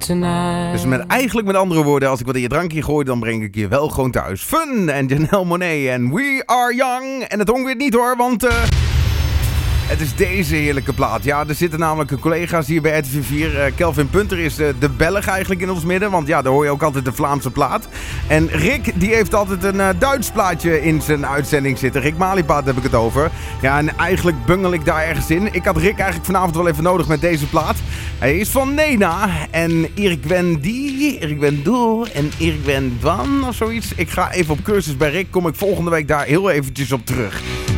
tonight. Dus eigenlijk met andere woorden, als ik wat in je drankje gooi, dan breng ik je wel gewoon thuis. Fun en Janelle Monáe en We Are Young. En het hongeert niet hoor, want het is deze heerlijke plaat. Ja, er zitten namelijk collega's hier bij RTV4. Kelvin Punter is de Belg eigenlijk in ons midden. Want ja, daar hoor je ook altijd de Vlaamse plaat. En Rick, die heeft altijd een Duits plaatje in zijn uitzending zitten. Rick Maliepaat heb ik het over. Ja, en eigenlijk bungel ik daar ergens in. Ik had Rick eigenlijk vanavond wel even nodig met deze plaat. Hij is van Nena. En Erik Ben Die, Erik Ben Doel en Erik Ben Dwan of zoiets. Ik ga even op cursus bij Rick. Kom ik volgende week daar heel eventjes op terug.